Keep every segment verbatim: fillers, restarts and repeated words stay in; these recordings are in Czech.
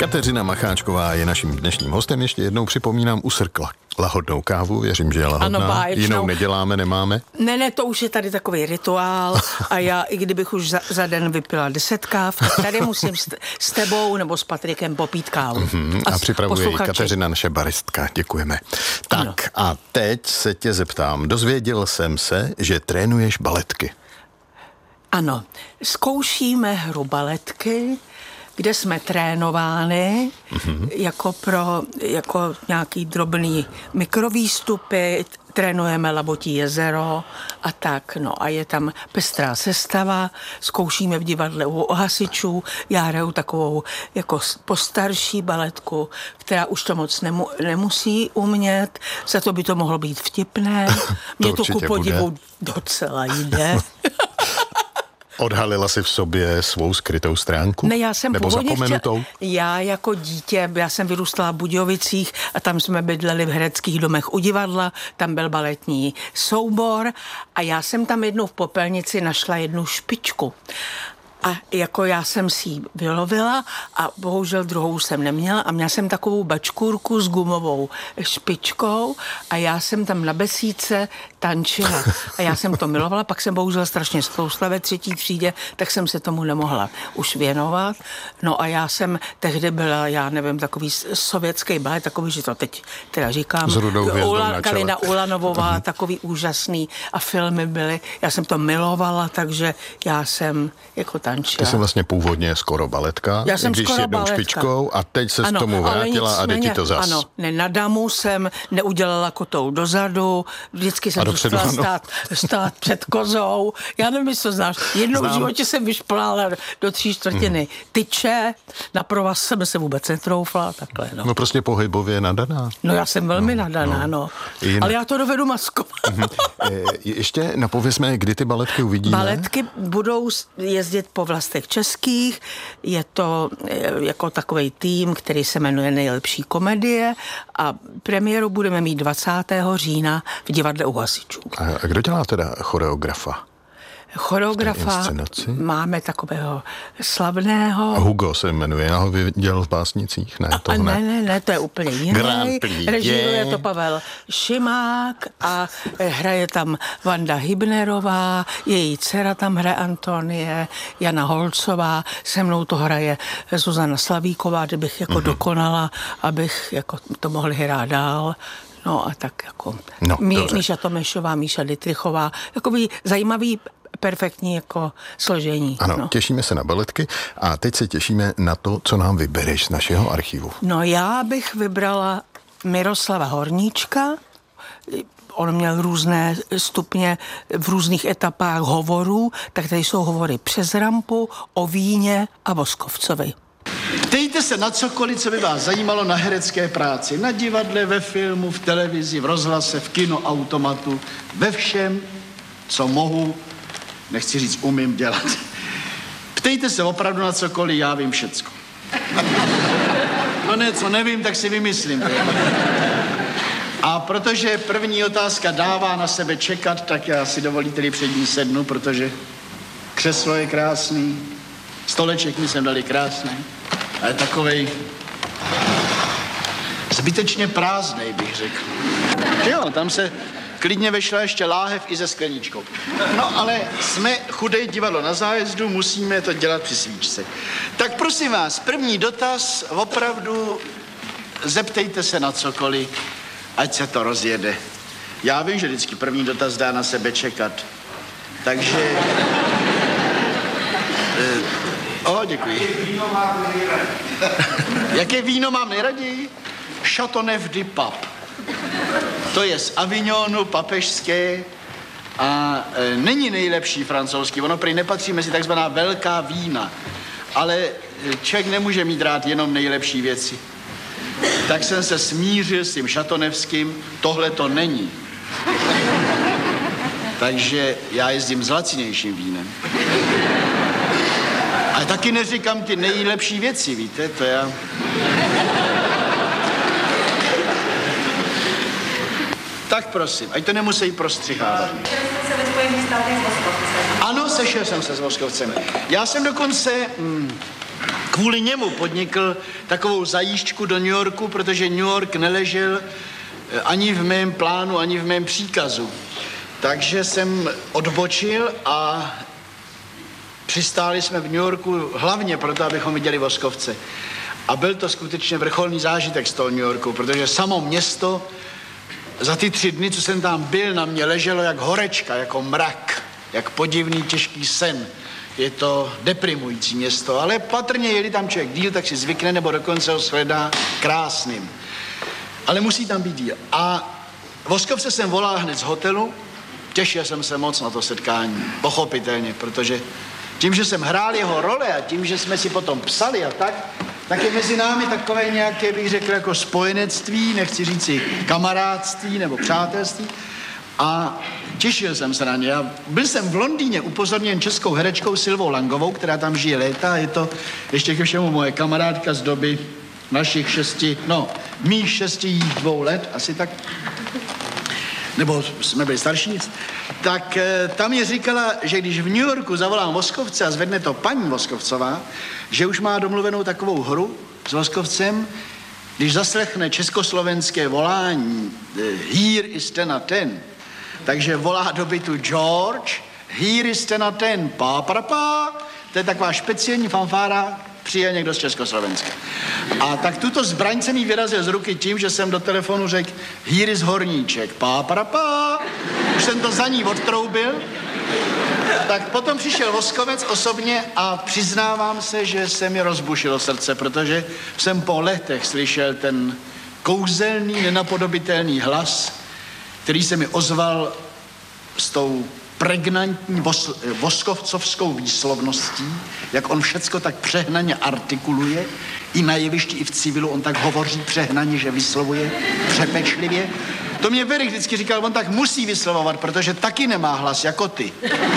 Kateřina Macháčková je naším dnešním hostem. Ještě jednou připomínám, usrkla lahodnou kávu, věřím, že je lahodná. Ano, báječnou. Jinou neděláme, nemáme? Ne, ne, to už je tady takový rituál a já, i kdybych už za, za den vypila deset káv, tady musím s, s tebou nebo s Patrikem popít kávu. Mm-hmm. A, a připravuje ji Kateřina, naše baristka. Děkujeme. Tak ano. A teď se tě zeptám. Dozvěděl jsem se, že trénuješ baletky. Ano, zkoušíme hru baletky, kde jsme trénovány mm-hmm. jako pro jako nějaký drobný mikrovýstupy, trénujeme Labotí jezero a tak, no a je tam pestrá sestava, zkoušíme v divadle u hasičů, já hraju takovou jako postarší baletku, která už to moc nemu, nemusí umět, za to by to mohlo být vtipné, mě to ku podivu docela jde. Odhalila si v sobě svou skrytou stránku? Ne, já jsem nebo zapomenutou? Chtěla, já jako dítě, já jsem vyrůstala v Budějovicích a tam jsme bydleli v hereckých domech u divadla, tam byl baletní soubor a já jsem tam jednou v popelnici našla jednu špičku. A jako já jsem si ji vylovila a bohužel druhou jsem neměla a měla jsem takovou bačkůrku s gumovou špičkou a já jsem tam na besídce tančila. A já jsem to milovala, pak jsem bohužel strašně stloustla ve třetí třídě, tak jsem se tomu nemohla už věnovat. No a já jsem tehdy byla, já nevím, takový sovětský balet, takový, že to teď teda říkám. S Rudou hvězdou Ula, na čele. Kalina Ulanovová, uh-huh. takový úžasný a filmy byly. Já jsem to milovala, takže já jsem jako tančila. Ty jsi vlastně původně skoro baletka, já jsem když skoro jednou baletka. špičkou a teď se k tomu vrátila a jde ti to zas. Ano, ne, na damu jsem neudělala kotou dozadu, vždycky jsem chtěla stát, stát před kozou. Já nevím, jestli to znáš. Jednou Znám. v životě jsem vyšplala do tří čtvrtiny mm. tyče, na provaz jsem se vůbec netroufla, takhle, no. No prostě pohybově nadaná. No já jsem velmi no, nadaná, no. no. Jinak. Ale já to dovedu maskovat. Mm-hmm. Je, ještě napovězme, kdy ty baletky uvidíme? Baletky budou jezdit po vlastech českých, je to jako takovej tým, který se jmenuje Nejlepší komedie a premiéru budeme mít dvacátého října v divadle u hasičů. A kdo dělá teda choreografa? Choreografa máme takového slavného. A Hugo se jmenuje, já ho viděl v Básnicích, ne? To a ne. ne, ne, ne, to je úplně jiný. Režíruje to Pavel Šimák a hraje tam Vanda Hybnerová, její dcera tam hraje Antonie, Jana Holcová, se mnou to hraje Zuzana Slavíková, kdybych jako mm-hmm. dokonala, abych jako to mohli hrát dál. No a tak jako no, Mí, Míša Tomešová, Míša Dytrichová, takový zajímavý perfektní jako složení. Ano, no. Těšíme se na baletky a teď se těšíme na to, co nám vybereš z našeho archivu. No já bych vybrala Miroslava Horníčka. On měl různé stupně v různých etapách hovorů, tak tady jsou hovory přes rampu, o víně a Voskovcovi. Ptejte se na cokoliv, co by vás zajímalo na herecké práci. Na divadle, ve filmu, v televizi, v rozhlase, v kinoautomatu. Ve všem, co mohu, nechci říct umím dělat. Ptejte se opravdu na cokoliv, já vím všecko. No ne, co nevím, tak si vymyslím. A protože první otázka dává na sebe čekat, tak já si dovolíte tedy před ní sednu, protože křeslo je krásný, stoleček mi sem dali krásný, ale takovej zbytečně prázdnej, bych řekl. Jo, tam se klidně vešla ještě láhev i se skleničkou. No ale jsme chudé divadlo na zájezdu, musíme to dělat při svíčce. Tak prosím vás, první dotaz, opravdu zeptejte se na cokoliv, ať se to rozjede. Já vím, že vždycky první dotaz dá na sebe čekat. Takže... Eh, o, děkuji. Jaké víno mám nejraději? Jaké víno mám nejraději? Chateauneuf du Pape. To je z Avignonu, papežské a e, není nejlepší francouzský. Ono prý nepatří mezi takzvaná velká vína. Ale člověk nemůže mít rád jenom nejlepší věci. Tak jsem se smířil s tím šatonevským, tohle to není. Takže já jezdím s lacinějším vínem. Ale taky neříkám ty nejlepší věci, víte, to já... Tak prosím, ať to nemusí prostřihávat. Ano, sešel jsem se s Voskovcem. Já jsem dokonce... Hmm, kvůli němu podnikl takovou zajížďku do New Yorku, protože New York neležel ani v mém plánu, ani v mém příkazu. Takže jsem odbočil a přistáli jsme v New Yorku hlavně proto, abychom viděli Voskovce. A byl to skutečně vrcholný zážitek z toho New Yorku, protože samo město za ty tři dny, co jsem tam byl, na mě leželo jak horečka, jako mrak, jak podivný těžký sen. Je to deprimující město, ale patrně, jeli tam člověk díl, tak si zvykne, nebo dokonce ho shledá krásným. Ale musí tam být díl. A Voskovce jsem volal hned z hotelu, těšil jsem se moc na to setkání, pochopitelně, protože tím, že jsem hrál jeho role a tím, že jsme si potom psali a tak, tak je mezi námi takové nějaké, bych řekl, jako spojenectví, nechci říci kamarádství nebo přátelství. A těšil jsem se na ně. Já byl jsem v Londýně upozorněn českou herečkou Silvou Langovou, která tam žije léta. Je to ještě ke všemu moje kamarádka z doby našich šesti, no, mých šesti, jich dvou let, asi tak. Nebo jsme byli starší. Tak e, tam je říkala, že když v New Yorku zavolám Voskovce a zvedne to paní Voskovcová, že už má domluvenou takovou hru s Voskovcem, když zaslechne československé volání e, Here is ten a ten, takže volá do bytu George, Here is ten a ten, pá, pá, pá, to je taková speciální fanfára, přijel někdo z Československa. A tak tuto zbraň jsem jí vyrazil z ruky tím, že jsem do telefonu řekl Here is Horníček, pá, pá, pá. Už jsem to za ní odtroubil. Tak potom přišel Voskovec osobně a přiznávám se, že se mi rozbušilo srdce, protože jsem po letech slyšel ten kouzelný, nenapodobitelný hlas, který se mi ozval s tou pregnantní vos, voskovcovskou výslovností, jak on všecko tak přehnaně artikuluje, i na jevišti, i v civilu, on tak hovoří přehnaně, že vyslovuje přepečlivě. To mě Verich vždycky říkal, on tak musí vyslovovat, protože taky nemá hlas jako ty.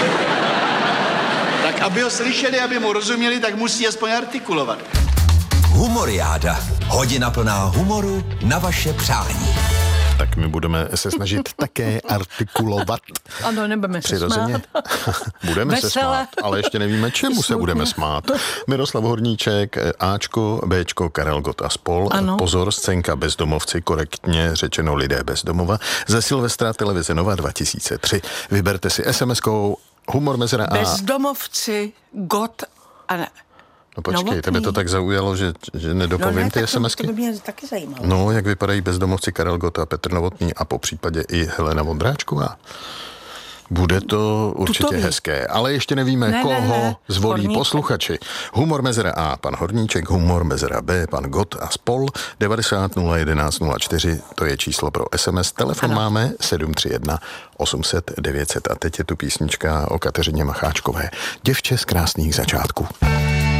Tak aby ho slyšeli, aby mu rozuměli, tak musí aspoň artikulovat. Humoriáda. Hodina plná humoru na vaše přání. Tak my budeme se snažit také artikulovat. Ano, nebudeme se přirozeně. smát. Budeme Vesele. se smát, ale ještě nevíme, čemu se budeme smát. Miroslav Horníček, Ačko, Bčko, Karel Gott a spol. Ano. Pozor, scénka Bezdomovci, korektně řečeno lidé bez domova. Ze Silvestra televize Nova dva tisíce tři. Vyberte si es em eskou Humor mezera A. Bezdomovci, Gott a ne. No počkej, Novotný. tebe to tak zaujalo, že, že nedopovím no ne, ty tak SMSky? To by mě taky zajímalo. No, jak vypadají bezdomovci Karel Gott a Petr Novotný a po případě i Helena Vondráčková. Bude to určitě Tutový. hezké, ale ještě nevíme, Ne, koho ne, ne. zvolí Horníček. posluchači. Humor mezera A, pan Horníček, humor mezera B, pan Gott a spol. devadesát nula jedenáct nula čtyři, to je číslo pro es em es. Telefon ano. máme sedm tři jedna osm set devět set a teď je tu písnička o Kateřině Macháčkové. Děvče z krásných začátků.